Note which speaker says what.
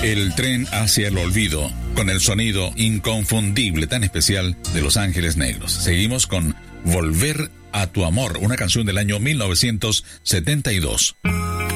Speaker 1: El tren hacia el olvido, con el sonido inconfundible tan especial de Los Ángeles Negros. Seguimos con Volver a tu amor, una canción del año 1972.